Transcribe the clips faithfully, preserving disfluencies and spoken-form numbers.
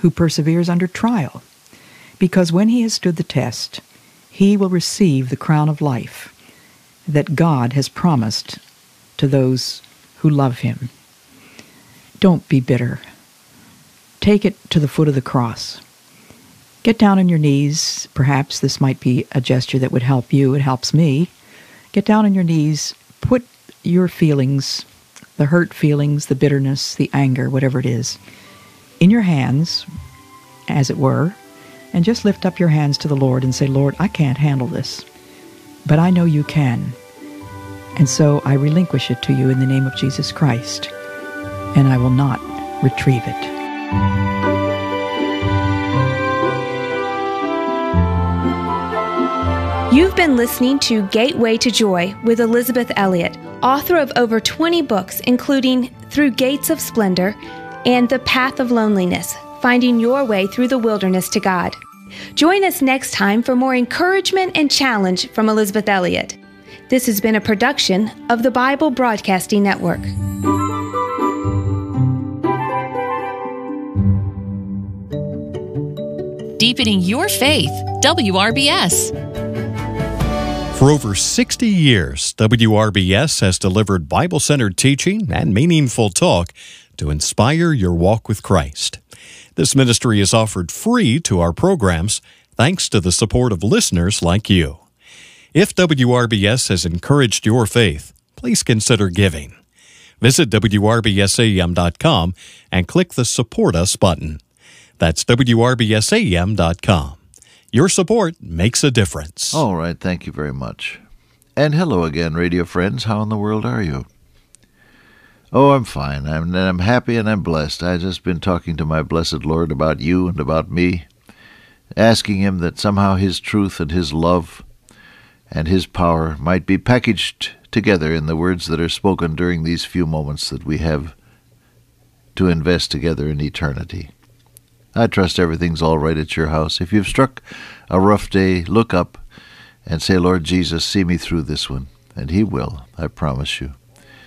who perseveres under trial, because when he has stood the test, he will receive the crown of life that God has promised to those who love him. Don't be bitter. Take it to the foot of the cross. Get down on your knees. Perhaps this might be a gesture that would help you. It helps me. Get down on your knees. Put your feelings, the hurt feelings, the bitterness, the anger, whatever it is, in your hands, as it were, and just lift up your hands to the Lord and say, Lord, I can't handle this, but I know you can. And so I relinquish it to you in the name of Jesus Christ, and I will not retrieve it. You've been listening to Gateway to Joy with Elisabeth Elliot, author of over twenty books, including Through Gates of Splendor and The Path of Loneliness, Finding Your Way Through the Wilderness to God. Join us next time for more encouragement and challenge from Elisabeth Elliot. This has been a production of the Bible Broadcasting Network. Deepening your faith, W R B S. For over sixty years, W R B S has delivered Bible-centered teaching and meaningful talk to inspire your walk with Christ. This ministry is offered free to our programs thanks to the support of listeners like you. If W R B S has encouraged your faith, please consider giving. Visit W R B S A M dot com and click the Support Us button. That's W R B S A M dot com. Your support makes a difference. All right, thank you very much. And hello again, radio friends. How in the world are you? Oh, I'm fine. I'm, I'm happy and I'm blessed. I've just been talking to my blessed Lord about you and about me, asking him that somehow his truth and his love and his power might be packaged together in the words that are spoken during these few moments that we have to invest together in eternity. I trust everything's all right at your house. If you've struck a rough day, look up and say, Lord Jesus, see me through this one. And he will, I promise you.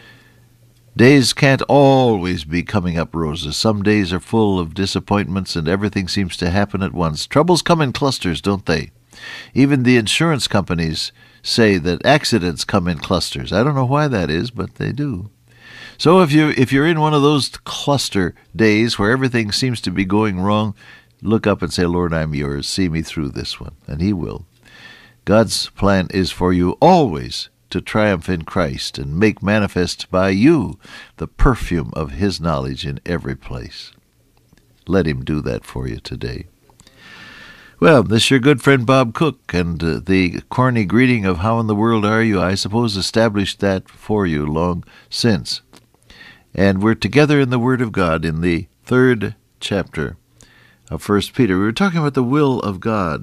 Days can't always be coming up roses. Some days are full of disappointments and everything seems to happen at once. Troubles come in clusters, don't they? Even the insurance companies say that accidents come in clusters. I don't know why that is, but they do. So if you if you're in one of those cluster days where everything seems to be going wrong, look up and say, Lord, I'm yours. See me through this one. And he will. God's plan is for you always to triumph in Christ and make manifest by you the perfume of his knowledge in every place. Let him do that for you today. Well, this is your good friend Bob Cook, and uh, the corny greeting of how in the world are you, I suppose, established that for you long since. And we're together in the Word of God in the third chapter of First Peter. We were talking about the will of God,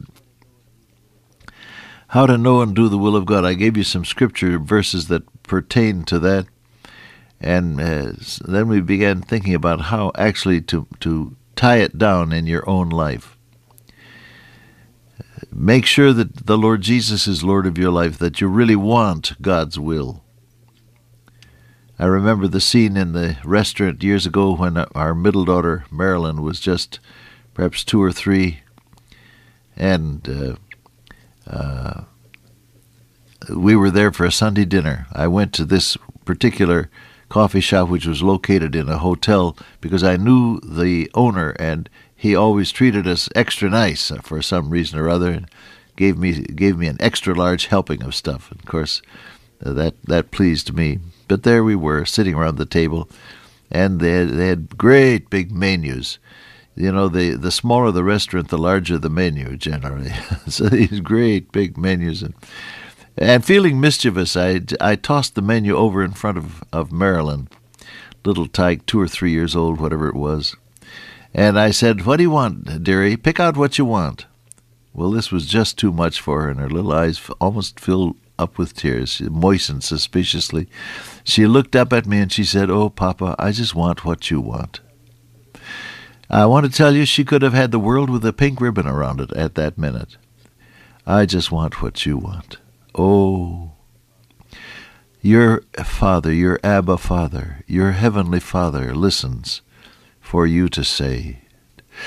how to know and do the will of God. I gave you some scripture verses that pertain to that, and uh, then we began thinking about how actually to, to tie it down in your own life. Make sure that the Lord Jesus is Lord of your life, that you really want God's will. I remember the scene in the restaurant years ago when our middle daughter, Marilyn, was just perhaps two or three, and uh, uh, we were there for a Sunday dinner. I went to this particular coffee shop, which was located in a hotel, because I knew the owner, and he always treated us extra nice for some reason or other, and gave me gave me an extra large helping of stuff. Of course, uh, that that pleased me. But there we were, sitting around the table, and they had, they had great big menus. You know, the, the smaller the restaurant, the larger the menu, generally. So these great big menus. And, and feeling mischievous, I, I tossed the menu over in front of, of Marilyn, little tyke, two or three years old, whatever it was. And I said, what do you want, dearie? Pick out what you want. Well, this was just too much for her, and her little eyes almost filled up with tears. She moistened suspiciously. She looked up at me and she said, oh, Papa, I just want what you want. I want to tell you, she could have had the world with a pink ribbon around it at that minute. I just want what you want. Oh, your Father, your Abba Father, your Heavenly Father listens for you to say,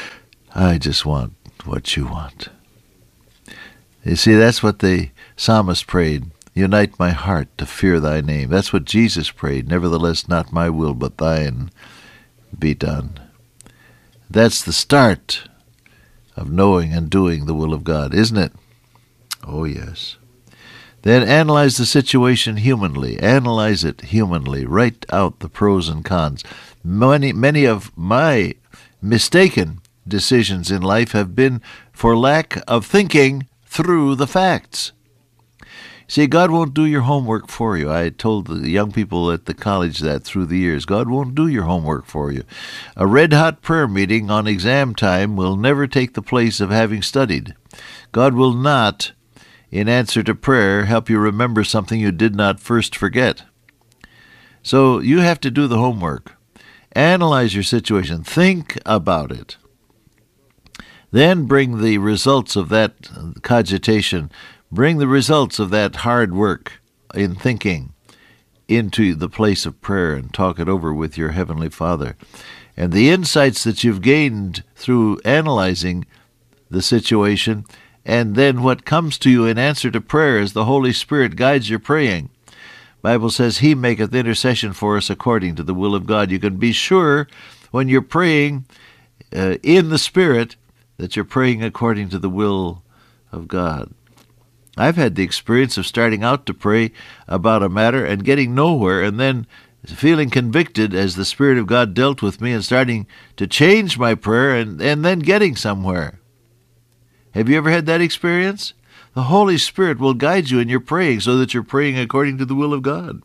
I just want what you want. You see, that's what the psalmist prayed. Unite my heart to fear thy name. That's what Jesus prayed. Nevertheless, not my will, but thine be done. That's the start of knowing and doing the will of God, isn't it? Oh, yes. Then analyze the situation humanly. Analyze it humanly. Write out the pros and cons. Many, many of my mistaken decisions in life have been for lack of thinking through the facts. See, God won't do your homework for you. I told the young people at the college that through the years. God won't do your homework for you. A red-hot prayer meeting on exam time will never take the place of having studied. God will not, in answer to prayer, help you remember something you did not first forget. So you have to do the homework. Analyze your situation. Think about it. Then bring the results of that cogitation, bring the results of that hard work in thinking into the place of prayer and talk it over with your Heavenly Father. And the insights that you've gained through analyzing the situation, and then what comes to you in answer to prayer as the Holy Spirit guides your praying. The Bible says, He maketh intercession for us according to the will of God. You can be sure when you're praying uh, in the Spirit that you're praying according to the will of God. I've had the experience of starting out to pray about a matter and getting nowhere, and then feeling convicted as the Spirit of God dealt with me and starting to change my prayer and, and then getting somewhere. Have you ever had that experience? The Holy Spirit will guide you in your praying so that you're praying according to the will of God.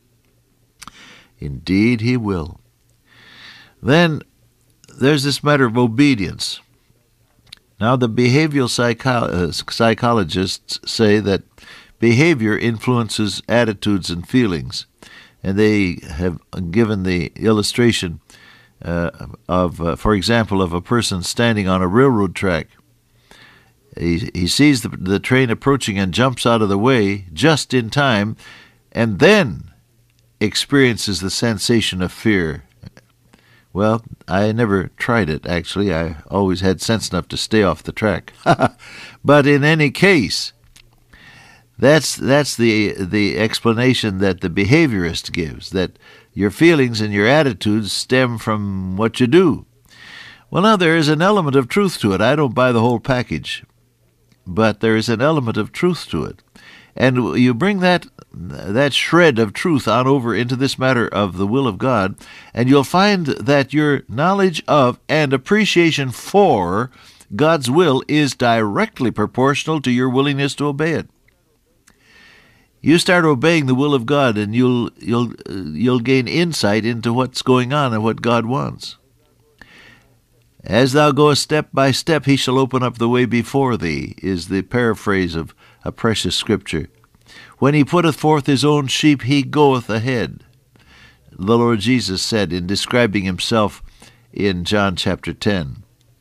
Indeed, He will. Then there's this matter of obedience. Now, the behavioral psycho- uh, psychologists say that behavior influences attitudes and feelings, and they have given the illustration uh, of, uh, for example, of a person standing on a railroad track. He, he sees the, the train approaching and jumps out of the way just in time, and then experiences the sensation of fear. Well, I never tried it, actually. I always had sense enough to stay off the track. But in any case, that's that's the the explanation that the behaviorist gives, that your feelings and your attitudes stem from what you do. Well, now, there is an element of truth to it. I don't buy the whole package, but there is an element of truth to it. And you bring that that shred of truth on over into this matter of the will of God, and you'll find that your knowledge of and appreciation for God's will is directly proportional to your willingness to obey it. You start obeying the will of God, and you'll you'll you'll gain insight into what's going on and what God wants. As thou goest step by step, He shall open up the way before thee, is the paraphrase of a precious scripture. When He putteth forth His own sheep, He goeth ahead. The Lord Jesus said in describing Himself in John chapter ten.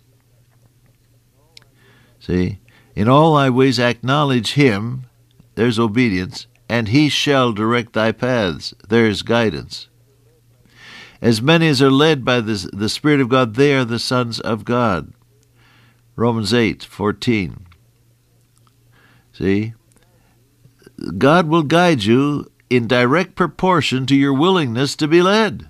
See, in all thy ways acknowledge Him, there's obedience, and He shall direct thy paths, there's guidance. As many as are led by the, the Spirit of God, they are the sons of God. Romans eight fourteen. See? God will guide you in direct proportion to your willingness to be led.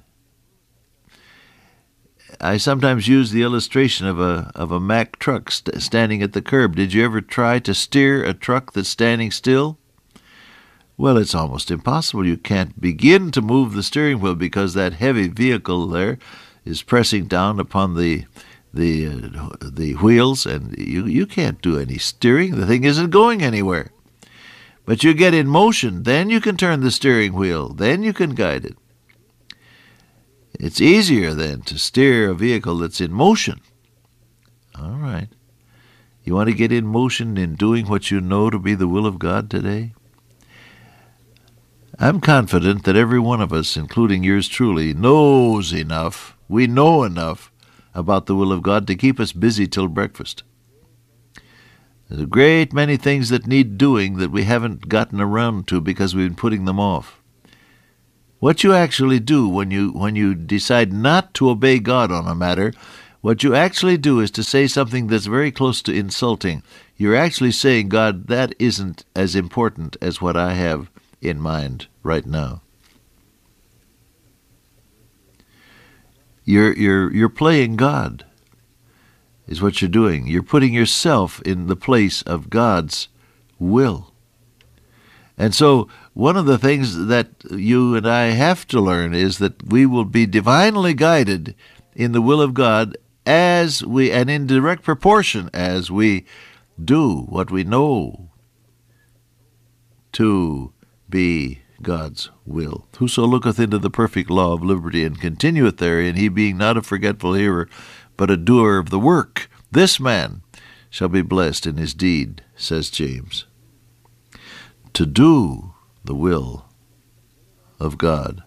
I sometimes use the illustration of a of a Mack truck st- standing at the curb. Did you ever try to steer a truck that's standing still? Well, it's almost impossible. You can't begin to move the steering wheel because that heavy vehicle there is pressing down upon the the uh, the wheels, and you, you can't do any steering. The thing isn't going anywhere. But you get in motion, then you can turn the steering wheel, then you can guide it. It's easier then to steer a vehicle that's in motion. All right. You want to get in motion in doing what you know to be the will of God today? I'm confident that every one of us, including yours truly, knows enough, we know enough about the will of God to keep us busy till breakfast. There's a great many things that need doing that we haven't gotten around to because we've been putting them off. What you actually do when you when you decide not to obey God on a matter What you actually do is to say something that's very close to insulting. You're actually saying, God, that isn't as important as what I have in mind right now. You're, you're, you're playing God, is what you're doing. You're putting yourself in the place of God's will. And so one of the things that you and I have to learn is that we will be divinely guided in the will of God as we, and in direct proportion as we do what we know to be God's will. Whoso looketh into the perfect law of liberty and continueth therein, he being not a forgetful hearer, but a doer of the work, this man shall be blessed in his deed, says James. To do the will of God.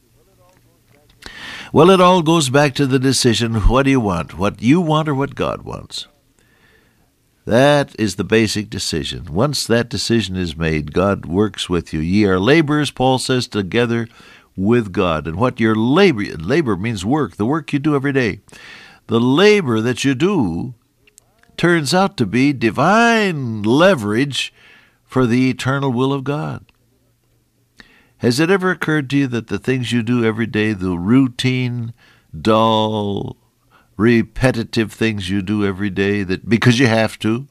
Well, it all goes back to the decision, what do you want? What you want or what God wants? That is the basic decision. Once that decision is made, God works with you. Ye are laborers, Paul says, together with God. And what your labor, labor means work, the work you do every day. The labor that you do turns out to be divine leverage for the eternal will of God. Has it ever occurred to you that the things you do every day, the routine, dull, repetitive things you do every day, that because you have to,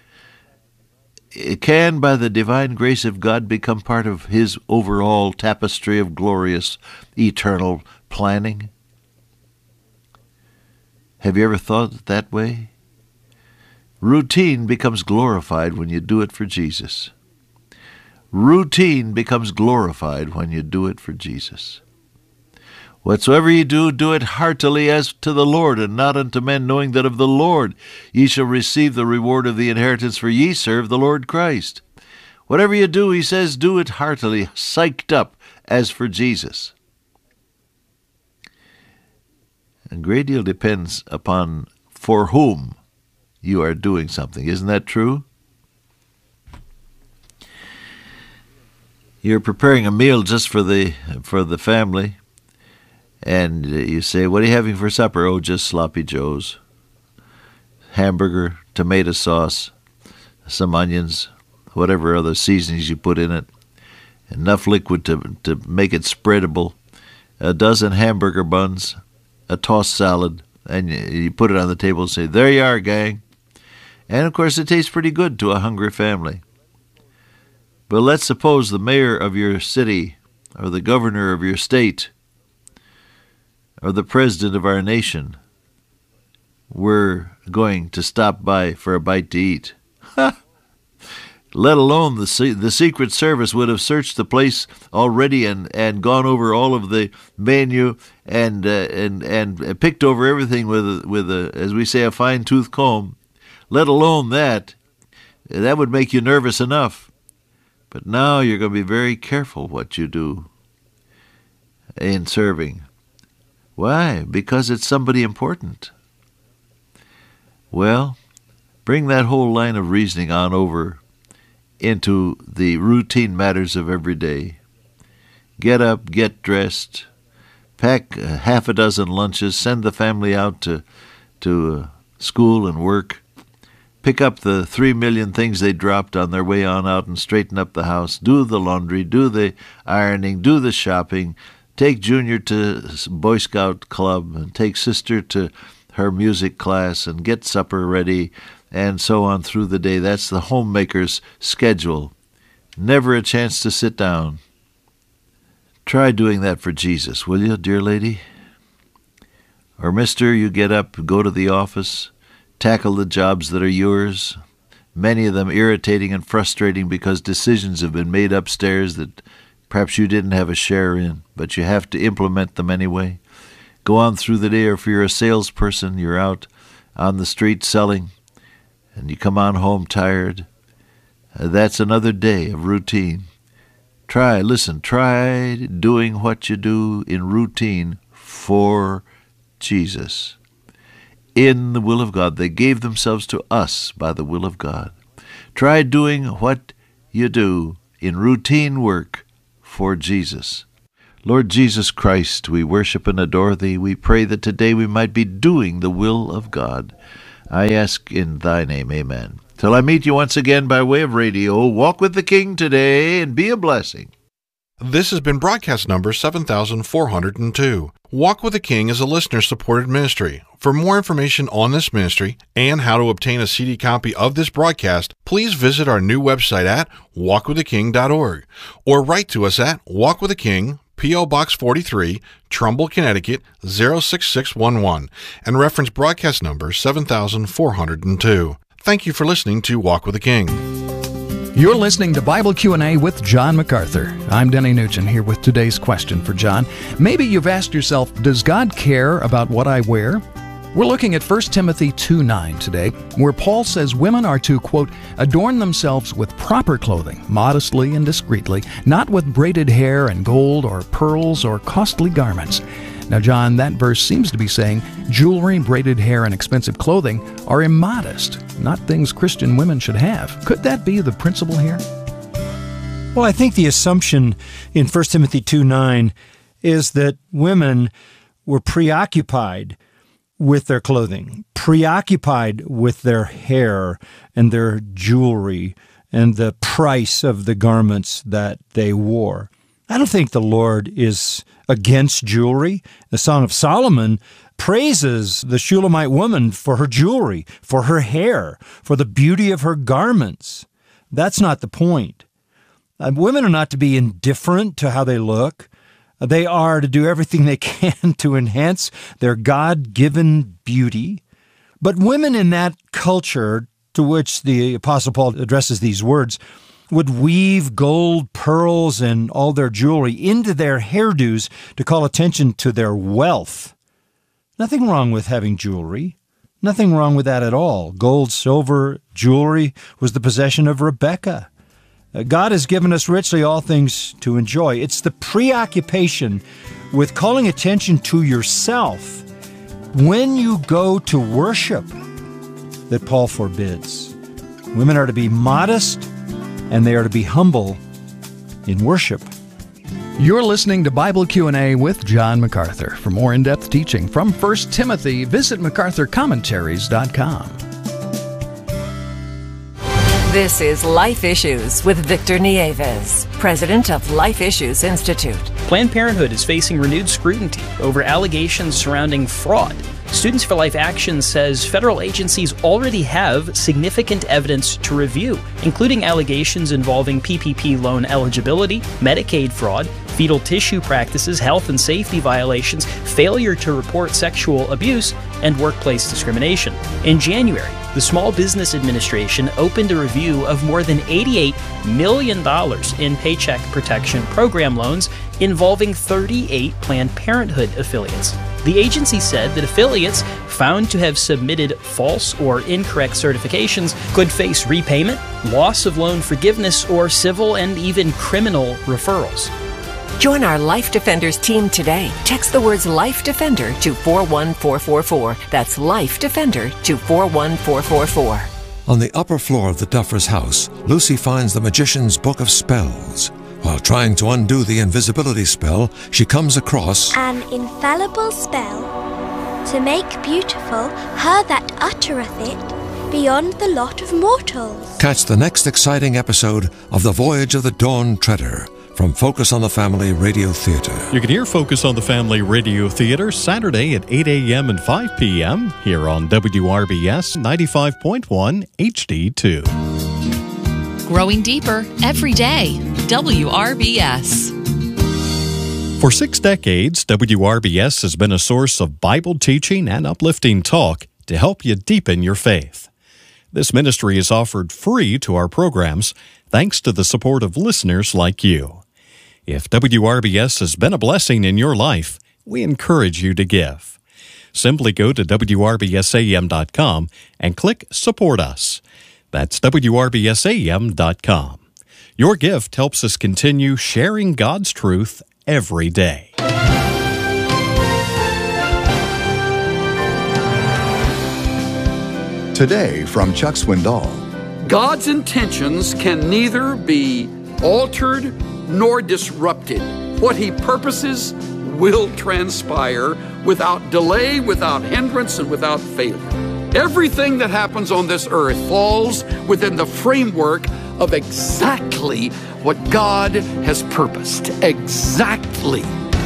it can, by the divine grace of God, become part of His overall tapestry of glorious, eternal planning? Have you ever thought it that way? Routine becomes glorified when you do it for Jesus. Routine becomes glorified when you do it for Jesus. Whatsoever ye do, do it heartily as to the Lord, and not unto men, knowing that of the Lord ye shall receive the reward of the inheritance, for ye serve the Lord Christ. Whatever you do, he says, do it heartily, psyched up as for Jesus. A great deal depends upon for whom you are doing something. Isn't that true? You're preparing a meal just for the for the family, and you say, what are you having for supper? Oh, just sloppy joes. Hamburger, tomato sauce, some onions, whatever other seasonings you put in it, enough liquid to, to make it spreadable, a dozen hamburger buns, a tossed salad, and you put it on the table and say, there you are, gang. And, of course, it tastes pretty good to a hungry family. But let's suppose the mayor of your city, or the governor of your state, or the president of our nation were going to stop by for a bite to eat. Let alone the the Secret Service would have searched the place already and, and gone over all of the menu and uh, and and picked over everything with a, with a, as we say, a fine tooth comb. Let alone that, that would make you nervous enough. But now you're going to be very careful what you do in serving. Why? Because it's somebody important. Well, bring that whole line of reasoning on over into the routine matters of every day. Get up, get dressed, pack half a dozen lunches, send the family out to, to uh, school and work, pick up the three million things they dropped on their way on out and straighten up the house, do the laundry, do the ironing, do the shopping, take Junior to Boy Scout Club, and take Sister to her music class, and get supper ready, and so on through the day. That's the homemaker's schedule. Never a chance to sit down. Try doing that for Jesus, will you, dear lady? Or mister, you get up, go to the office, tackle the jobs that are yours, many of them irritating and frustrating because decisions have been made upstairs that perhaps you didn't have a share in, but you have to implement them anyway. Go on through the day, or if you're a salesperson, you're out on the street selling, and you come on home tired. Uh, that's another day of routine. Try, listen, try doing what you do in routine for Jesus. In the will of God. They gave themselves to us by the will of God. Try doing what you do in routine work for Jesus. Lord Jesus Christ, we worship and adore Thee. We pray that today we might be doing the will of God. I ask in Thy name, amen. Till I meet you once again by way of radio, walk with the King today and be a blessing. This has been broadcast number seven thousand four hundred two. Walk with the King is a listener-supported ministry. For more information on this ministry and how to obtain a C D copy of this broadcast, please visit our new website at walk with the king dot org or write to us at Walk with the King, P O Box forty-three, Trumbull, Connecticut, zero six six one one, and reference broadcast number seven thousand four hundred two. Thank you for listening to Walk with the King. You're listening to Bible Q and A with John MacArthur. I'm Denny Nugent here with today's question for John. Maybe you've asked yourself, does God care about what I wear? We're looking at First Timothy two nine today, where Paul says women are to, quote, adorn themselves with proper clothing, modestly and discreetly, not with braided hair and gold or pearls or costly garments. Now, John, that verse seems to be saying jewelry, braided hair, and expensive clothing are immodest, not things Christian women should have. Could that be the principle here? Well, I think the assumption in First Timothy two nine is that women were preoccupied with their clothing, preoccupied with their hair and their jewelry and the price of the garments that they wore. I don't think the Lord is against jewelry. The Song of Solomon praises the Shulamite woman for her jewelry, for her hair, for the beauty of her garments. That's not the point. Uh, women are not to be indifferent to how they look. Uh, they are to do everything they can to enhance their God-given beauty. But women in that culture to which the Apostle Paul addresses these words would weave gold, pearls, and all their jewelry into their hairdos to call attention to their wealth. Nothing wrong with having jewelry. Nothing wrong with that at all. Gold, silver, jewelry was the possession of Rebekah. God has given us richly all things to enjoy. It's the preoccupation with calling attention to yourself when you go to worship that Paul forbids. Women are to be modest, and they are to be humble in worship. You're listening to Bible Q and A with John MacArthur. For more in-depth teaching from First Timothy, visit macarthur commentaries dot com. This is Life Issues with Victor Nieves, president of Life Issues Institute. Planned Parenthood is facing renewed scrutiny over allegations surrounding fraud. Students for Life Action says federal agencies already have significant evidence to review, including allegations involving P P P loan eligibility, Medicaid fraud, fetal tissue practices, health and safety violations, failure to report sexual abuse, and workplace discrimination. In January, the Small Business Administration opened a review of more than eighty-eight million dollars in Paycheck Protection Program loans involving thirty-eight Planned Parenthood affiliates. The agency said that affiliates found to have submitted false or incorrect certifications could face repayment, loss of loan forgiveness, or civil and even criminal referrals. Join our Life Defenders team today. Text the words Life Defender to four one four four four. That's Life Defender to four one four four four. On the upper floor of the Duffer's house, Lucy finds the magician's book of spells. While trying to undo the invisibility spell, she comes across an infallible spell to make beautiful her that uttereth it beyond the lot of mortals. Catch the next exciting episode of The Voyage of the Dawn Treader from Focus on the Family Radio Theater. You can hear Focus on the Family Radio Theater Saturday at eight a.m. and five p.m. here on W R B S ninety-five point one H D two. Growing deeper every day. W R B S. For six decades, W R B S has been a source of Bible teaching and uplifting talk to help you deepen your faith. This ministry is offered free to our programs thanks to the support of listeners like you. If W R B S has been a blessing in your life, we encourage you to give. Simply go to W R B S A M dot com and click Support Us. That's W R B S A M dot com. Your gift helps us continue sharing God's truth every day. Today from Chuck Swindoll. God's intentions can neither be altered nor disrupted. what he purposes will transpire without delay, without hindrance, and without failure. Everything that happens on this earth falls within the framework of exactly what God has purposed. Exactly.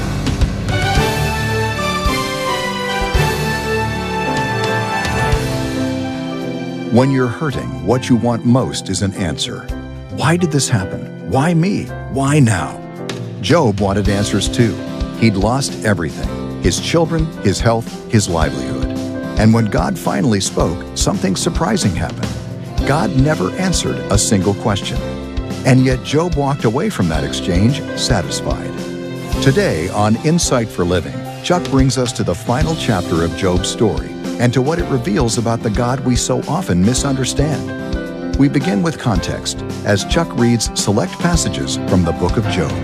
When you're hurting, what you want most is an answer. Why did this happen? Why me? Why now? Job wanted answers too. He'd lost everything: his children, his health, his livelihood. And when God finally spoke, something surprising happened. God never answered a single question. And yet Job walked away from that exchange satisfied. Today on Insight for Living, Chuck brings us to the final chapter of Job's story and to what it reveals about the God we so often misunderstand. We begin with context as Chuck reads select passages from the book of Job.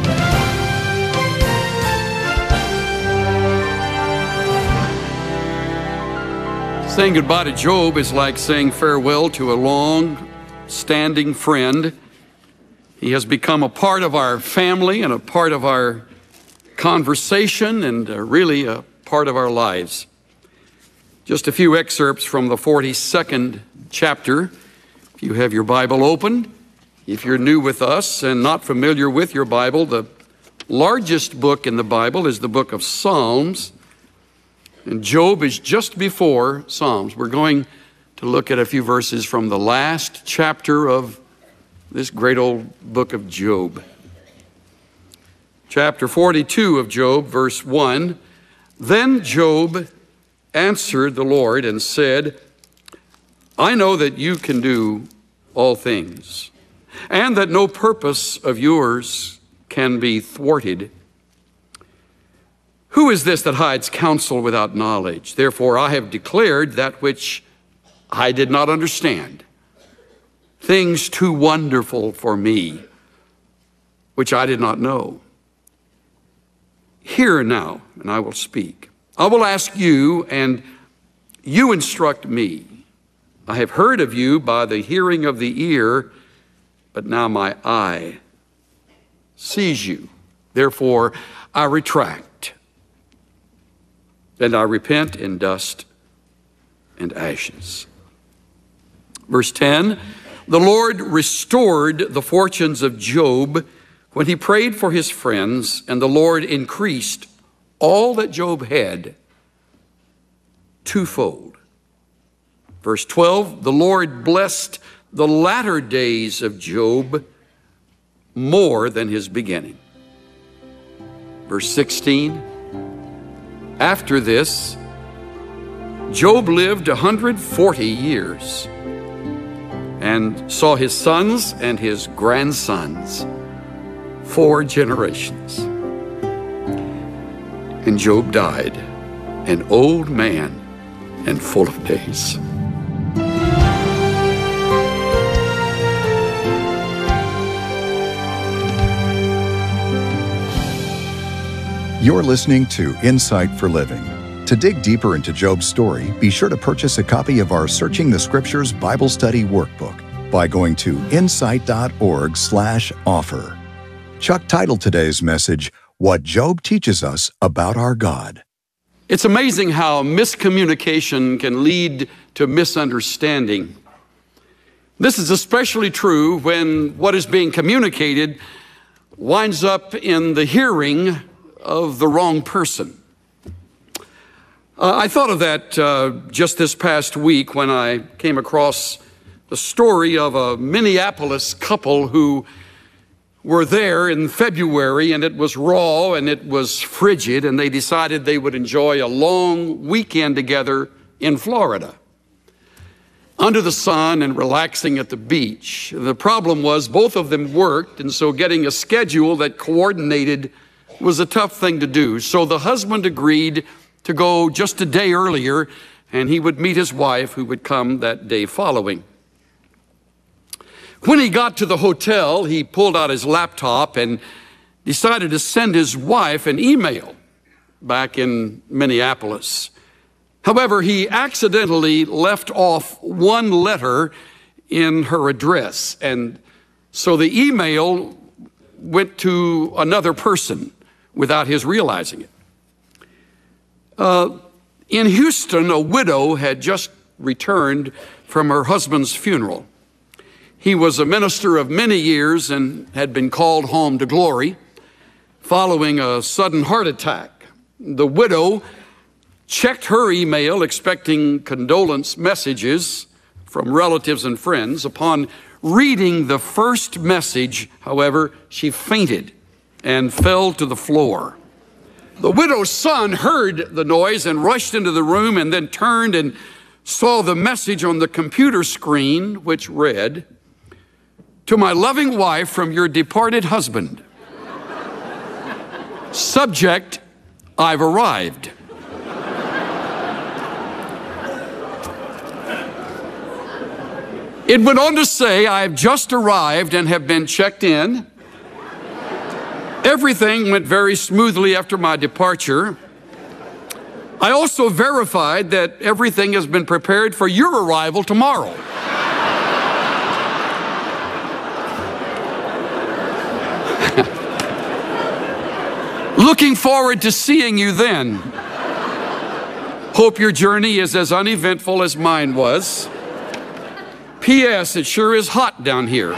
Saying goodbye to Job is like saying farewell to a long-standing friend. He has become a part of our family and a part of our conversation and uh, really a part of our lives. Just a few excerpts from the forty-second chapter. If you have your Bible open, if you're new with us and not familiar with your Bible, the largest book in the Bible is the book of Psalms. And Job is just before Psalms. We're going to look at a few verses from the last chapter of this great old book of Job. Chapter forty-two of Job, verse one. Then Job answered the Lord and said, I know that you can do all things, and that no purpose of yours can be thwarted. Who is this that hides counsel without knowledge? Therefore I have declared that which I did not understand, things too wonderful for me, which I did not know. Hear now, and I will speak. I will ask you, and you instruct me. I have heard of you by the hearing of the ear, but now my eye sees you. Therefore I retract. And I repent in dust and ashes. Verse ten, the Lord restored the fortunes of Job when he prayed for his friends, and the Lord increased all that Job had twofold. Verse twelve, the Lord blessed the latter days of Job more than his beginning. Verse sixteen, after this, Job lived one hundred forty years and saw his sons and his grandsons four generations. And Job died, an old man and full of days. You're listening to Insight for Living. To dig deeper into Job's story, be sure to purchase a copy of our Searching the Scriptures Bible Study Workbook by going to insight.org slash offer. Chuck titled today's message, What Job Teaches Us About Our God. It's amazing how miscommunication can lead to misunderstanding. This is especially true when what is being communicated winds up in the hearing of the wrong person. Uh, I thought of that uh, just this past week when I came across the story of a Minneapolis couple who were there in February, and it was raw and it was frigid, and they decided they would enjoy a long weekend together in Florida, under the sun and relaxing at the beach. The problem was both of them worked, and so getting a schedule that coordinated was a tough thing to do. So the husband agreed to go just a day earlier, and he would meet his wife, who would come that day following. When he got to the hotel, he pulled out his laptop and decided to send his wife an email back in Minneapolis. However, he accidentally left off one letter in her address, and so the email went to another person without his realizing it. Uh, in Houston, a widow had just returned from her husband's funeral. He was a minister of many years and had been called home to glory following a sudden heart attack. The widow checked her email expecting condolence messages from relatives and friends. Upon reading the first message, however, she fainted and fell to the floor. The widow's son heard the noise and rushed into the room and then turned and saw the message on the computer screen, which read, "To my loving wife from your departed husband. Subject, I've arrived." It went on to say, "I've just arrived and have been checked in. Everything went very smoothly after my departure. I also verified that everything has been prepared for your arrival tomorrow." "Looking forward to seeing you then. Hope your journey is as uneventful as mine was. P S It sure is hot down here."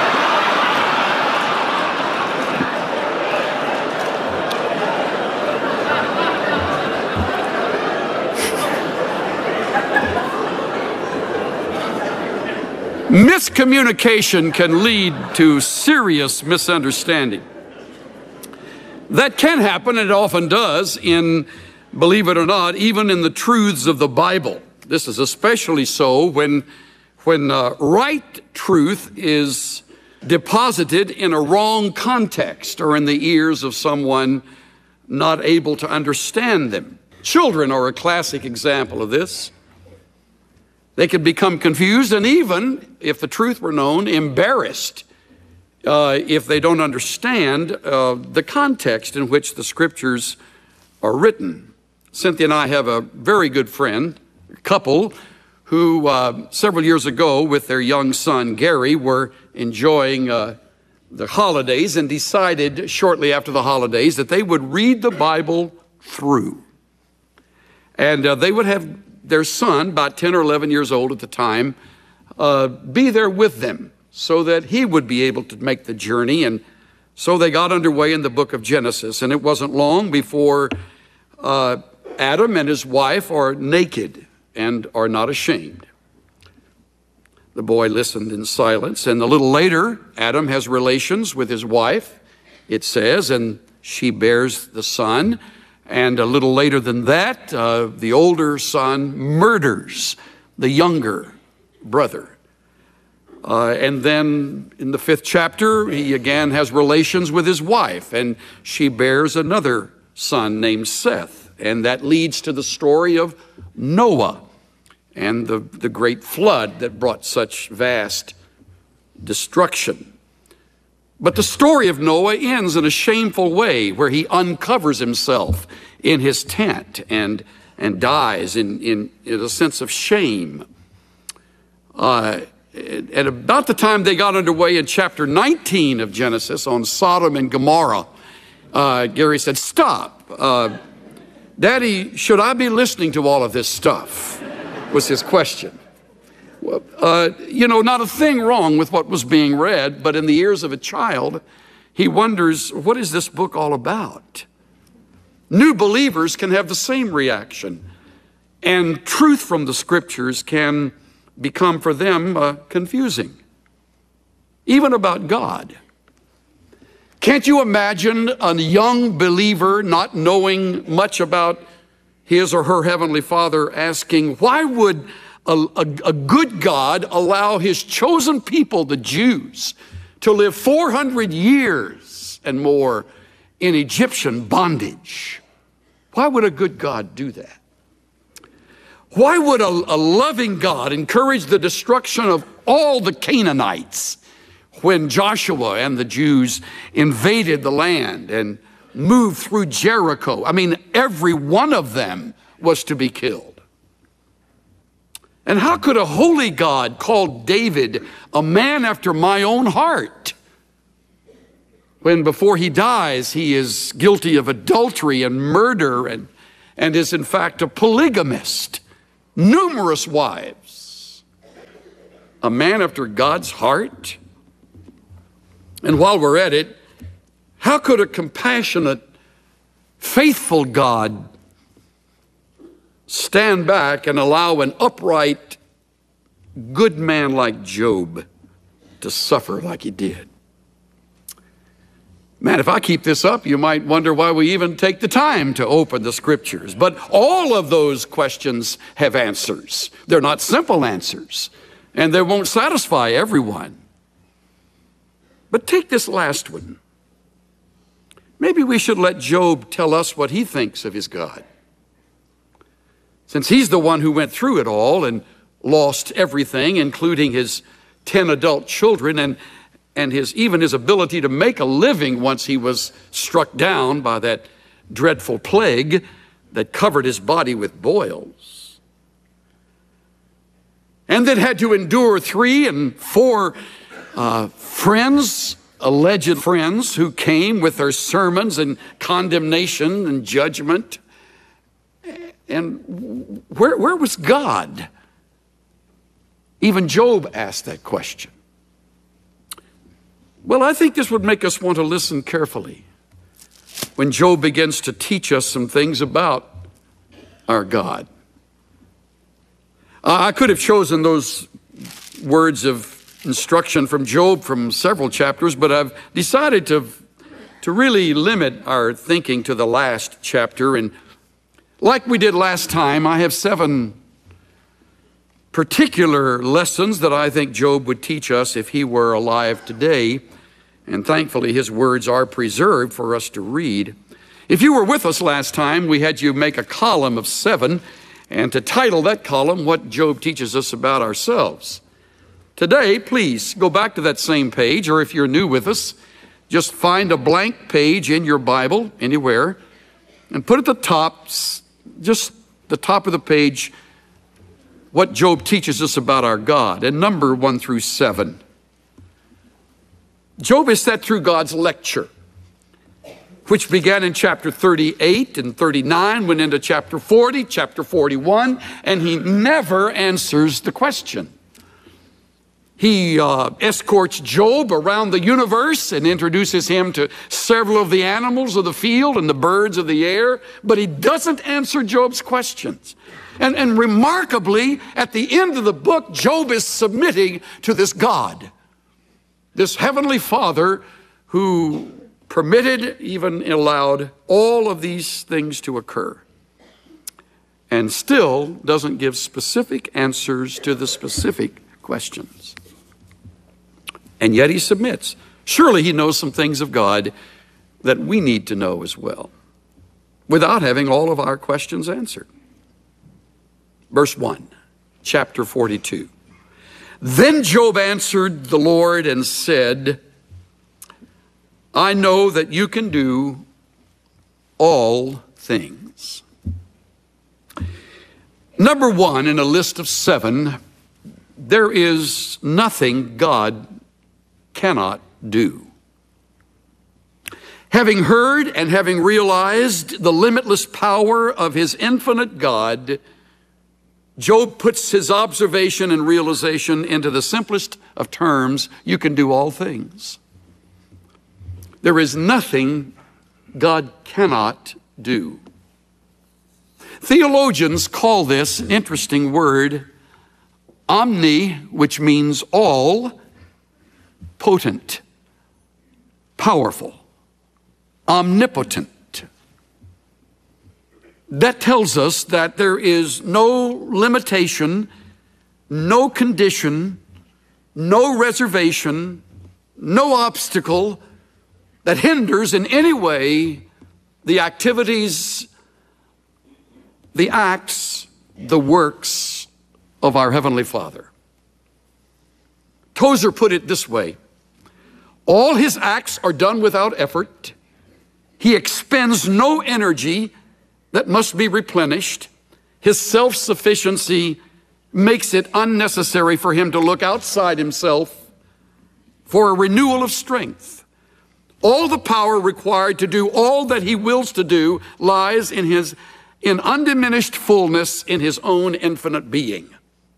Miscommunication can lead to serious misunderstanding. That can happen, and it often does, in, believe it or not, even in the truths of the Bible. This is especially so when, when uh, right truth is deposited in a wrong context or in the ears of someone not able to understand them. Children are a classic example of this. They can become confused and even, if the truth were known, embarrassed uh, if they don't understand uh, the context in which the scriptures are written. Cynthia and I have a very good friend, a couple, who uh, several years ago with their young son, Gary, were enjoying uh, the holidays and decided shortly after the holidays that they would read the Bible through. And uh, they would have their son, about ten or eleven years old at the time, uh, be there with them so that he would be able to make the journey. And so they got underway in the book of Genesis. And it wasn't long before uh, Adam and his wife are naked and are not ashamed. The boy listened in silence. And a little later, Adam has relations with his wife, it says, and she bears the son. And a little later than that, uh, the older son murders the younger brother. Uh, and then in the fifth chapter, he again has relations with his wife, and she bears another son named Seth. And that leads to the story of Noah and the, the great flood that brought such vast destruction. But the story of Noah ends in a shameful way where he uncovers himself in his tent and, and dies in, in, in a sense of shame. Uh, at about the time they got underway in chapter nineteen of Genesis on Sodom and Gomorrah, uh, Gary said, "Stop. Uh, Daddy, should I be listening to all of this stuff?" was his question. Uh, you know, not a thing wrong with what was being read, but in the ears of a child, he wonders, what is this book all about? New believers can have the same reaction, and truth from the scriptures can become for them uh, confusing, even about God. Can't you imagine a young believer not knowing much about his or her heavenly Father asking, why would A, a, a good God allow his chosen people, the Jews, to live four hundred years and more in Egyptian bondage? Why would a good God do that? Why would a, a loving God encourage the destruction of all the Canaanites when Joshua and the Jews invaded the land and moved through Jericho? I mean, every one of them was to be killed. And how could a holy God call David a man after my own heart? when before he dies, he is guilty of adultery and murder and, and is in fact a polygamist, numerous wives, a man after God's heart. And while we're at it, how could a compassionate, faithful God stand back and allow an upright, good man like Job to suffer like he did? Man, if I keep this up, you might wonder why we even take the time to open the scriptures. But all of those questions have answers. They're not simple answers, and they won't satisfy everyone. But take this last one. Maybe we should let Job tell us what he thinks of his God, since he's the one who went through it all and lost everything, including his ten adult children and and his even his ability to make a living once he was struck down by that dreadful plague that covered his body with boils. And then had to endure three and four uh, friends, alleged friends, who came with their sermons and condemnation and judgment. And where, where was God? Even Job asked that question. Well, I think this would make us want to listen carefully when Job begins to teach us some things about our God. I could have chosen those words of instruction from Job from several chapters, but I've decided to, to really limit our thinking to the last chapter. And like we did last time, I have seven particular lessons that I think Job would teach us if he were alive today. And thankfully, his words are preserved for us to read. If you were with us last time, we had you make a column of seven, and to title that column, What Job Teaches Us About Ourselves. Today, please go back to that same page, or if you're new with us, just find a blank page in your Bible, anywhere, and put at the top, just the top of the page, What Job Teaches Us About Our God, and number one through seven. Job is set through God's lecture, which began in chapter thirty-eight and thirty-nine, went into chapter forty, chapter forty-one, and he never answers the question. He uh, escorts Job around the universe and introduces him to several of the animals of the field and the birds of the air, but he doesn't answer Job's questions. And, and remarkably, at the end of the book, Job is submitting to this God, this heavenly Father who permitted, even allowed, all of these things to occur, and still doesn't give specific answers to the specific questions. And yet he submits. Surely he knows some things of God that we need to know as well, without having all of our questions answered. Verse one, chapter forty-two. Then Job answered the Lord and said, I know that you can do all things. Number one in a list of seven, there is nothing God cannot do. Having heard and having realized the limitless power of his infinite God, Job puts his observation and realization into the simplest of terms: you can do all things. There is nothing God cannot do. Theologians call this an interesting word, omni, which means all, potent, powerful, omnipotent. That tells us that there is no limitation, no condition, no reservation, no obstacle that hinders in any way the activities, the acts, the works of our Heavenly Father. Tozer put it this way: all his acts are done without effort. He expends no energy that must be replenished. His self-sufficiency makes it unnecessary for him to look outside himself for a renewal of strength. All the power required to do all that he wills to do lies in his in undiminished fullness in his own infinite being.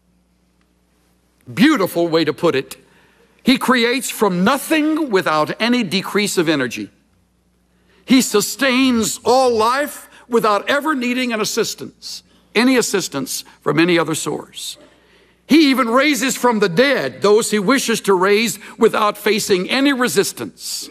Beautiful way to put it. He creates from nothing without any decrease of energy. He sustains all life without ever needing an assistance, any assistance from any other source. He even raises from the dead those he wishes to raise without facing any resistance.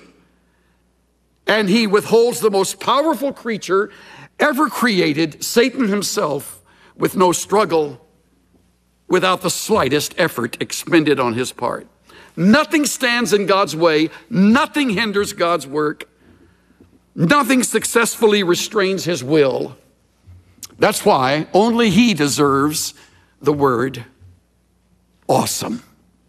And he withholds the most powerful creature ever created, Satan himself, with no struggle, without the slightest effort expended on his part. Nothing stands in God's way. Nothing hinders God's work. Nothing successfully restrains his will. That's why only he deserves the word awesome.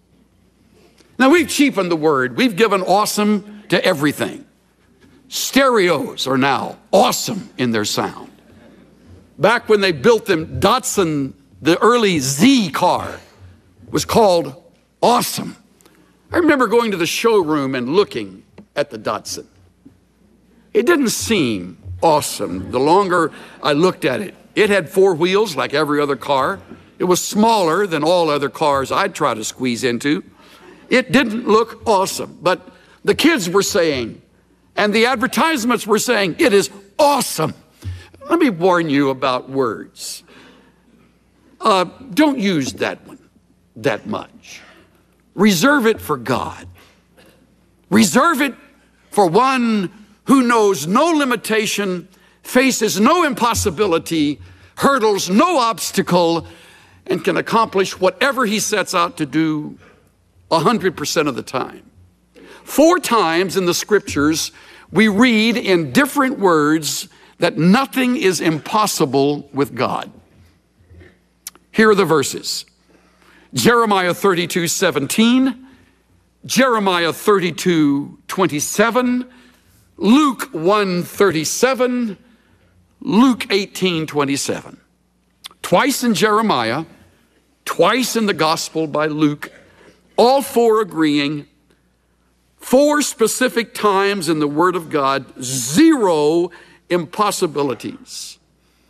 Now, we've cheapened the word. We've given awesome to everything. Stereos are now awesome in their sound. Back when they built them, Datsun, the early Z car, was called awesome. I remember going to the showroom and looking at the Datsun. It didn't seem awesome the longer I looked at it. It had four wheels like every other car. It was smaller than all other cars I'd try to squeeze into. It didn't look awesome, but the kids were saying, and the advertisements were saying, it is awesome. Let me warn you about words. Uh, don't use that one that much. Reserve it for God. Reserve it for one who knows no limitation, faces no impossibility, hurdles no obstacle, and can accomplish whatever he sets out to do one hundred percent of the time. Four times in the scriptures, we read in different words that nothing is impossible with God. Here are the verses. Jeremiah thirty-two seventeen, Jeremiah thirty-two twenty-seven, Luke one thirty-seven, Luke eighteen twenty-seven. Twice in Jeremiah, twice in the gospel by Luke, all four agreeing. Four specific times in the Word of God, zero impossibilities.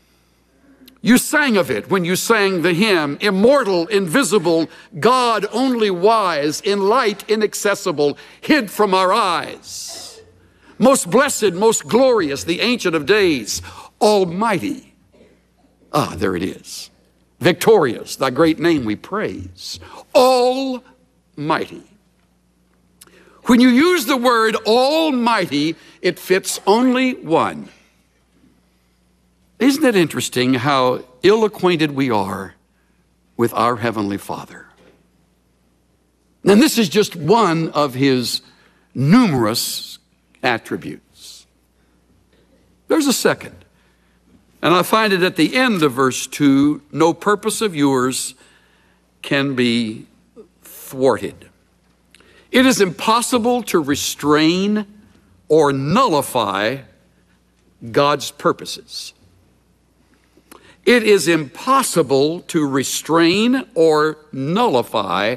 You sang of it when you sang the hymn, immortal, invisible, God only wise, in light inaccessible, hid from our eyes. Most blessed, most glorious, the Ancient of Days, almighty. Ah, there it is. Victorious, thy great name we praise. Almighty. When you use the word almighty, it fits only one. Isn't it interesting how ill-acquainted we are with our Heavenly Father? And this is just one of his numerous attributes. There's a second. And I find it at the end of verse two, no purpose of yours can be thwarted. It is impossible to restrain or nullify God's purposes. It is impossible to restrain or nullify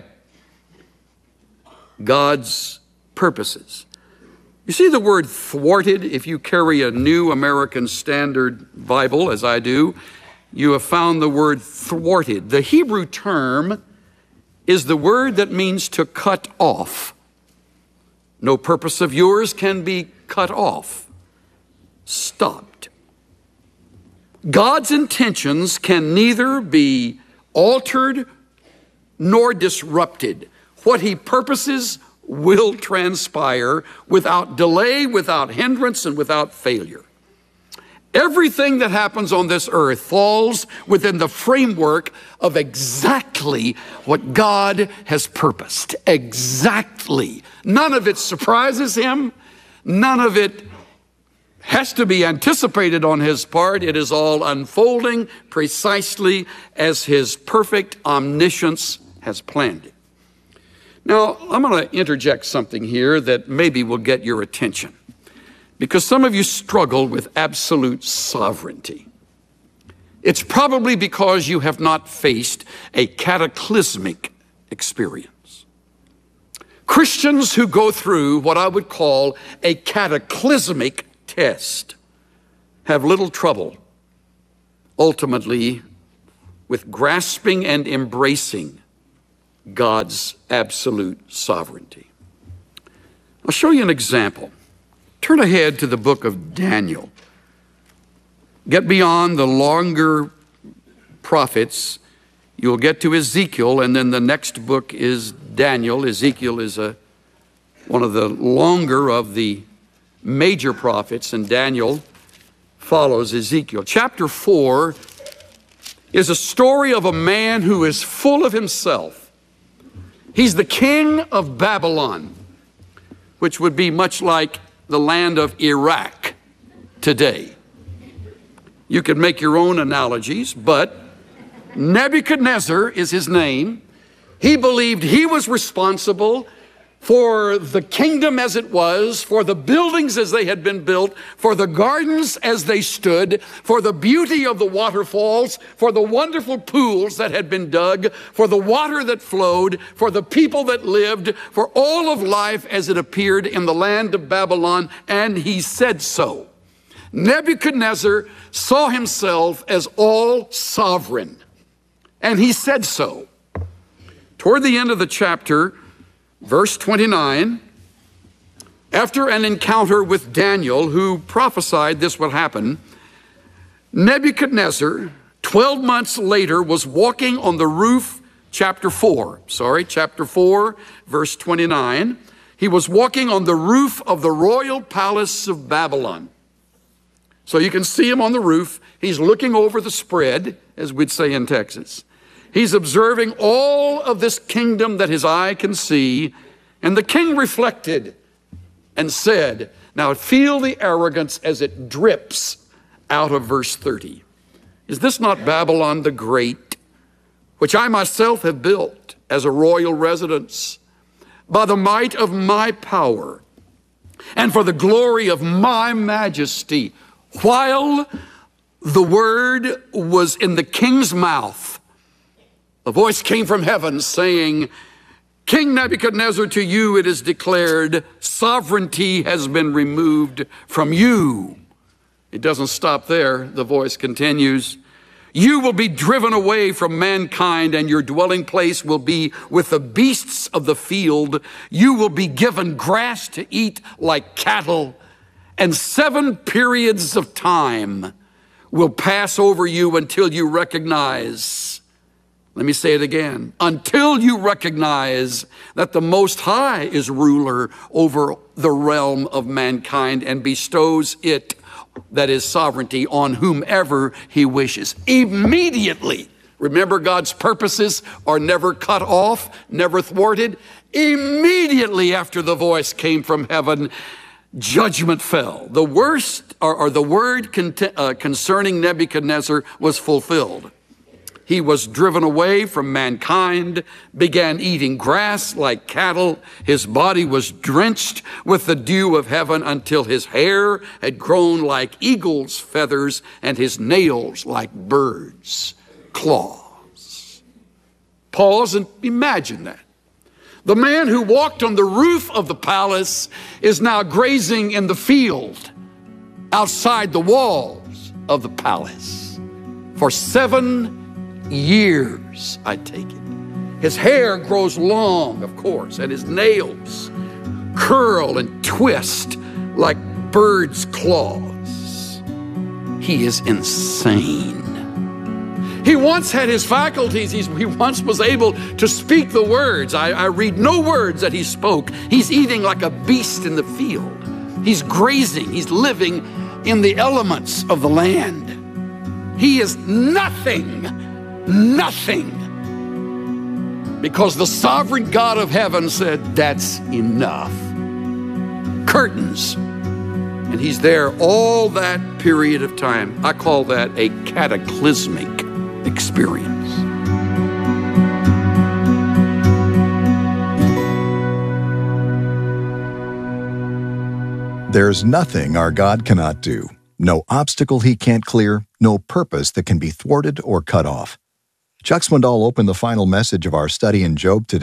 God's purposes. You see the word thwarted, if you carry a New American Standard Bible, as I do, you have found the word thwarted. The Hebrew term is the word that means to cut off. No purpose of yours can be cut off, stopped. God's intentions can neither be altered nor disrupted. What he purposes will transpire without delay, without hindrance, and without failure. Everything that happens on this earth falls within the framework of exactly what God has purposed. Exactly. None of it surprises him. None of it has to be anticipated on his part. It is all unfolding precisely as his perfect omniscience has planned it. Now, I'm going to interject something here that maybe will get your attention, because some of you struggle with absolute sovereignty. It's probably because you have not faced a cataclysmic experience. Christians who go through what I would call a cataclysmic test have little trouble, ultimately, with grasping and embracing God's absolute sovereignty. I'll show you an example. Turn ahead to the book of Daniel. Get beyond the longer prophets. You'll get to Ezekiel, and then the next book is Daniel. Ezekiel is a, one of the longer of the major prophets, and Daniel follows Ezekiel. Chapter four is a story of a man who is full of himself. He's the king of Babylon, which would be much like the land of Iraq today. You could make your own analogies, but Nebuchadnezzar is his name. He believed he was responsible for the kingdom as it was, for the buildings as they had been built, for the gardens as they stood, for the beauty of the waterfalls, for the wonderful pools that had been dug, for the water that flowed, for the people that lived, for all of life as it appeared in the land of Babylon, and he said so. Nebuchadnezzar saw himself as all sovereign, and he said so. Toward the end of the chapter, verse twenty-nine, after an encounter with Daniel, who prophesied this would happen, Nebuchadnezzar, twelve months later, was walking on the roof, chapter four, sorry, chapter four, verse twenty-nine. He was walking on the roof of the royal palace of Babylon. So you can see him on the roof. He's looking over the spread, as we'd say in Texas. He's observing all of this kingdom that his eye can see. And the king reflected and said, now feel the arrogance as it drips out of verse thirty. Is this not Babylon the Great, which I myself have built as a royal residence by the might of my power and for the glory of my majesty? While the word was in the king's mouth, a voice came from heaven saying, King Nebuchadnezzar, to you it is declared, sovereignty has been removed from you. It doesn't stop there. The voice continues, you will be driven away from mankind, and your dwelling place will be with the beasts of the field. You will be given grass to eat like cattle, and seven periods of time will pass over you until you recognize, let me say it again, until you recognize that the Most High is ruler over the realm of mankind and bestows it, that is sovereignty, on whomever he wishes. Immediately, remember, God's purposes are never cut off, never thwarted. Immediately after the voice came from heaven, judgment fell. The worst, or, or the word con- uh, concerning Nebuchadnezzar was fulfilled. He was driven away from mankind, began eating grass like cattle. His body was drenched with the dew of heaven until his hair had grown like eagle's feathers and his nails like birds' claws. Pause and imagine that. The man who walked on the roof of the palace is now grazing in the field outside the walls of the palace for seven years, I take it. His hair grows long, of course, and his nails curl and twist like birds' claws. He is insane. He once had his faculties. He's, he once was able to speak the words. I, I read no words that he spoke. He's eating like a beast in the field. He's grazing. He's living in the elements of the land. He is nothing, nothing. Because the sovereign God of heaven said, that's enough. Curtains. And he's there all that period of time. I call that a cataclysmic experience. There's nothing our God cannot do, no obstacle he can't clear, no purpose that can be thwarted or cut off. Chuck Swindoll opened the final message of our study in Job today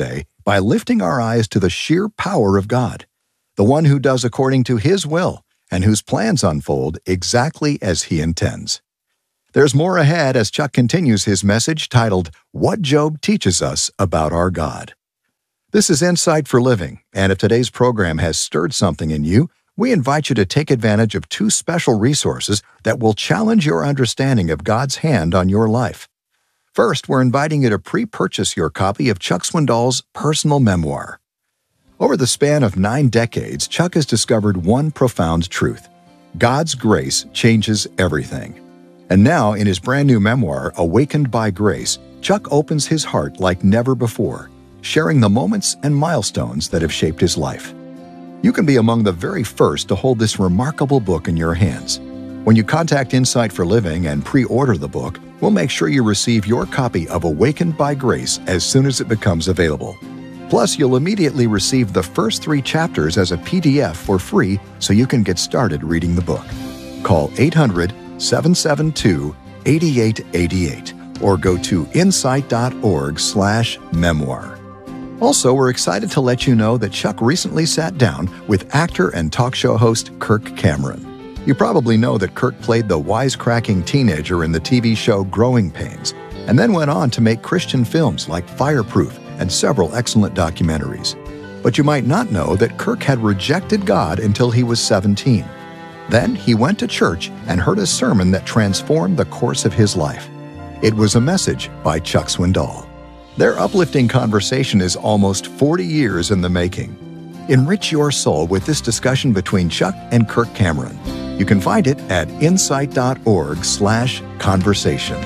by lifting our eyes to the sheer power of God, the one who does according to His will and whose plans unfold exactly as He intends. There's more ahead as Chuck continues his message titled, What Job Teaches Us About Our God. This is Insight for Living, and if today's program has stirred something in you, we invite you to take advantage of two special resources that will challenge your understanding of God's hand on your life. First, we're inviting you to pre-purchase your copy of Chuck Swindoll's personal memoir. Over the span of nine decades, Chuck has discovered one profound truth. God's grace changes everything. And now, in his brand new memoir, Awakened by Grace, Chuck opens his heart like never before, sharing the moments and milestones that have shaped his life. You can be among the very first to hold this remarkable book in your hands. When you contact Insight for Living and pre-order the book, we'll make sure you receive your copy of Awakened by Grace as soon as it becomes available. Plus, you'll immediately receive the first three chapters as a P D F for free so you can get started reading the book. Call eight hundred, seven seven two, eight eight eight eight or go to insight.org slash memoir. Also, we're excited to let you know that Chuck recently sat down with actor and talk show host Kirk Cameron. You probably know that Kirk played the wisecracking teenager in the T V show Growing Pains, and then went on to make Christian films like Fireproof and several excellent documentaries. But you might not know that Kirk had rejected God until he was seventeen. Then he went to church and heard a sermon that transformed the course of his life. It was a message by Chuck Swindoll. Their uplifting conversation is almost forty years in the making. Enrich your soul with this discussion between Chuck and Kirk Cameron. You can find it at insight.org slash conversation.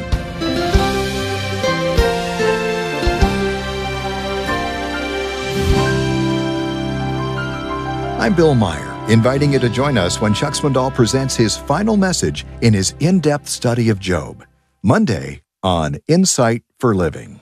I'm Bill Meyer, inviting you to join us when Chuck Swindoll presents his final message in his in-depth study of Job, Monday on Insight for Living.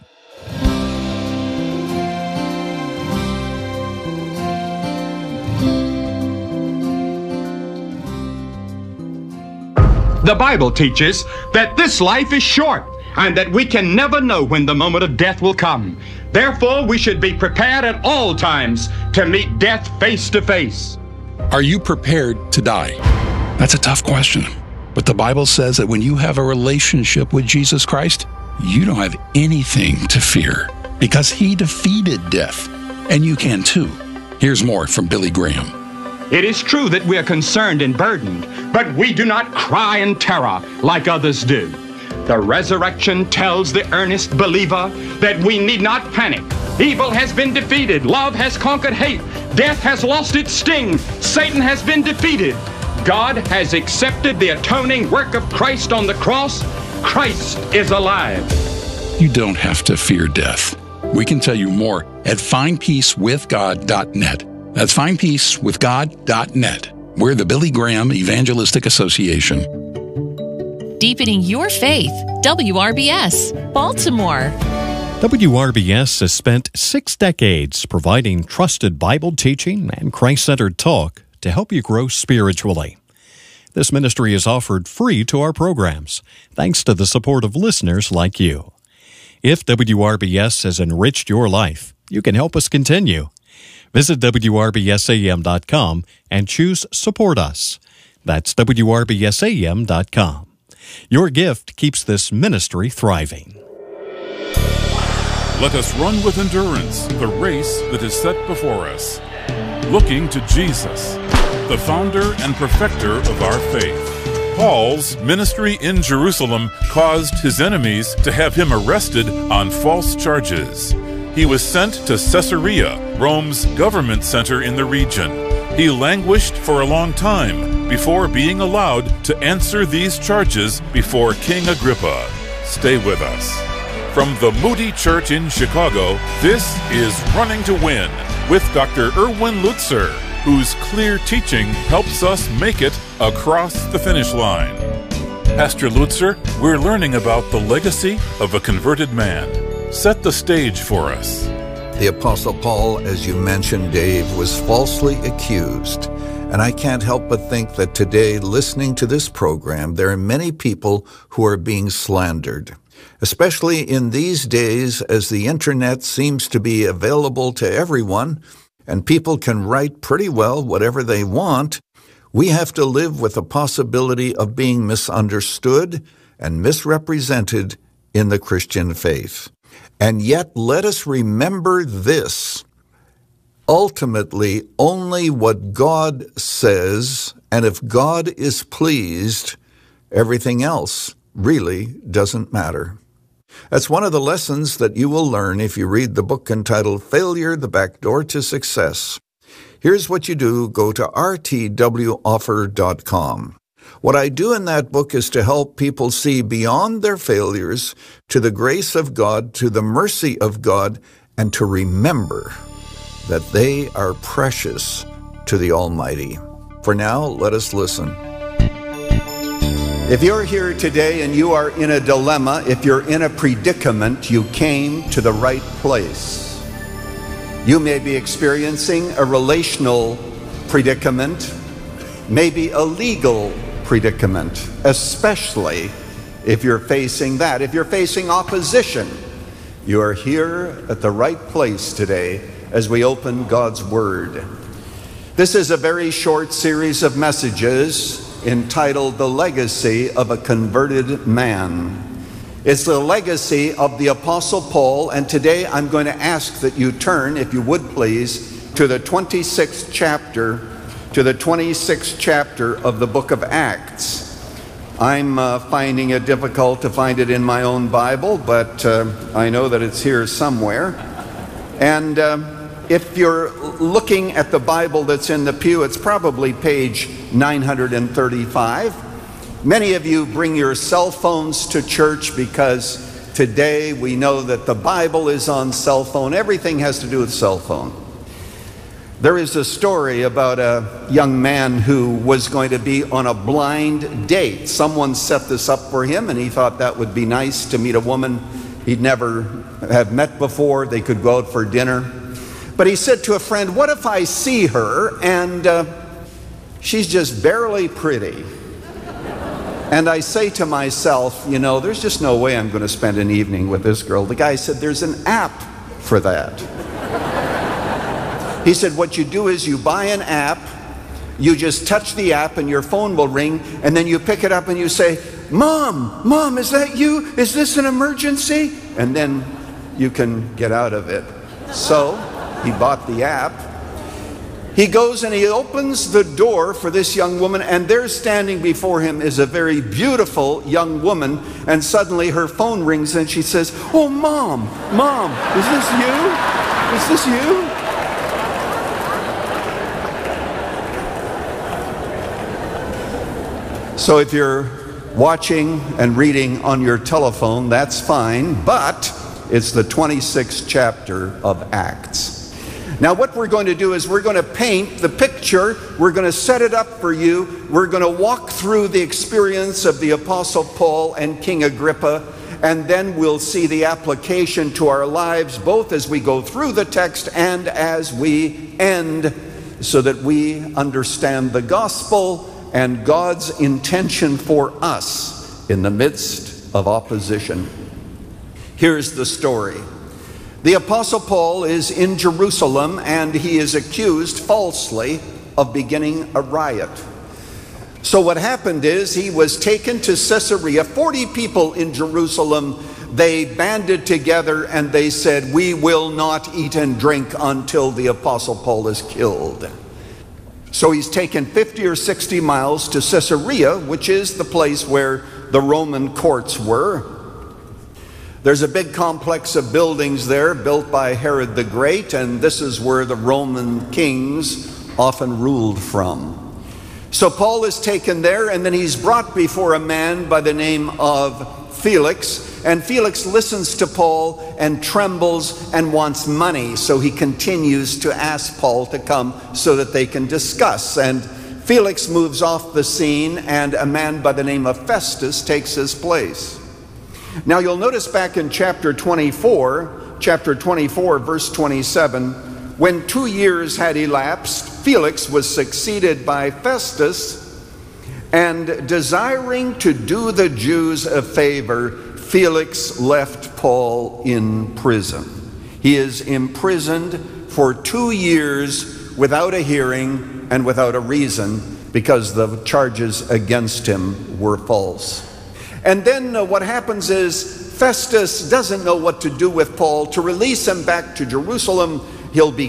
The Bible teaches that this life is short and that we can never know when the moment of death will come. Therefore, we should be prepared at all times to meet death face to face. Are you prepared to die? That's a tough question. But the Bible says that when you have a relationship with Jesus Christ, you don't have anything to fear because He defeated death. And you can too. Here's more from Billy Graham. It is true that we are concerned and burdened, but we do not cry in terror like others do. The resurrection tells the earnest believer that we need not panic. Evil has been defeated. Love has conquered hate. Death has lost its sting. Satan has been defeated. God has accepted the atoning work of Christ on the cross. Christ is alive. You don't have to fear death. We can tell you more at find peace with god dot net. That's find peace with god dot net. We're the Billy Graham Evangelistic Association. Deepening your faith. W R B S, Baltimore. W R B S has spent six decades providing trusted Bible teaching and Christ-centered talk to help you grow spiritually. This ministry is offered free to our programs, thanks to the support of listeners like you. If W R B S has enriched your life, you can help us continue. Visit W R B S A M dot com and choose Support Us. That's W R B S A M dot com. Your gift keeps this ministry thriving. Let us run with endurance the race that is set before us, looking to Jesus, the founder and perfecter of our faith. Paul's ministry in Jerusalem caused his enemies to have him arrested on false charges. He was sent to Caesarea, Rome's government center in the region. He languished for a long time before being allowed to answer these charges before King Agrippa. Stay with us. From the Moody Church in Chicago, this is Running to Win with Doctor Erwin Lutzer, whose clear teaching helps us make it across the finish line. Pastor Lutzer, we're learning about the legacy of a converted man. Set the stage for us. The Apostle Paul, as you mentioned, Dave, was falsely accused. And I can't help but think that today, listening to this program, there are many people who are being slandered. Especially in these days as the internet seems to be available to everyone and people can write pretty well whatever they want, we have to live with the possibility of being misunderstood and misrepresented in the Christian faith. And yet, let us remember this. Ultimately, only what God says, and if God is pleased, everything else really doesn't matter. That's one of the lessons that you will learn if you read the book entitled Failure, the Back Door to Success. Here's what you do. Go to r t w offer dot com. What I do in that book is to help people see beyond their failures to the grace of God, to the mercy of God, and to remember that they are precious to the Almighty. For now, let us listen. If you're here today and you are in a dilemma, if you're in a predicament, you came to the right place. You may be experiencing a relational predicament, maybe a legal predicament, especially if you're facing that. If you're facing opposition, you are here at the right place today as we open God's Word. This is a very short series of messages entitled The Legacy of a Converted Man. It's the legacy of the Apostle Paul, and today I'm going to ask that you turn, if you would please, to the twenty-sixth chapter, to the twenty-sixth chapter of the book of Acts. I'm uh, finding it difficult to find it in my own Bible, but uh, I know that it's here somewhere. And uh, if you're looking at the Bible that's in the pew, it's probably page nine hundred thirty-five. Many of you bring your cell phones to church because today we know that the Bible is on cell phone. Everything has to do with cell phone. There is a story about a young man who was going to be on a blind date. Someone set this up for him, and he thought that would be nice to meet a woman he'd never have met before. They could go out for dinner. But he said to a friend, what if I see her and uh, she's just barely pretty? And I say to myself, you know, there's just no way I'm going to spend an evening with this girl. The guy said, there's an app for that. He said, what you do is you buy an app, you just touch the app and your phone will ring, and then you pick it up and you say, Mom, Mom, is that you? Is this an emergency? And then you can get out of it. So he bought the app. He goes and he opens the door for this young woman, and there standing before him is a very beautiful young woman, and suddenly her phone rings and she says, oh, Mom, Mom, is this you? Is this you? So if you're watching and reading on your telephone, that's fine, but it's the twenty-sixth chapter of Acts. Now what we're going to do is we're going to paint the picture, we're going to set it up for you, we're going to walk through the experience of the Apostle Paul and King Agrippa, and then we'll see the application to our lives, both as we go through the text and as we end, so that we understand the gospel and God's intention for us in the midst of opposition. Here's the story. The Apostle Paul is in Jerusalem, and he is accused falsely of beginning a riot. So what happened is he was taken to Caesarea. Forty people in Jerusalem, they banded together and they said, we will not eat and drink until the Apostle Paul is killed. So he's taken fifty or sixty miles to Caesarea, which is the place where the Roman courts were. There's a big complex of buildings there built by Herod the Great, and this is where the Roman kings often ruled from. So Paul is taken there, and then he's brought before a man by the name of Felix. And Felix listens to Paul and trembles and wants money. So he continues to ask Paul to come so that they can discuss. And Felix moves off the scene, and a man by the name of Festus takes his place. Now you'll notice back in chapter twenty-four, chapter twenty-four, verse twenty-seven, when two years had elapsed, Felix was succeeded by Festus, and desiring to do the Jews a favor, Felix left Paul in prison. He is imprisoned for two years without a hearing and without a reason, because the charges against him were false. And then uh, what happens is Festus doesn't know what to do with Paul. To release him back to Jerusalem, he'll be